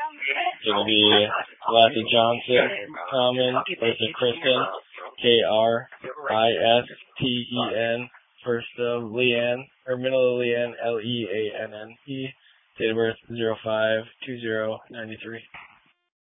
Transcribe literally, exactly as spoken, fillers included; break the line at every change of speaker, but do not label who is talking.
It's going to be last of Johnson, Common, first of Kristen, K R I S T E N, first of Leanne, or middle of Leanne, L E A N N E, date of birth zero five two zero nine three.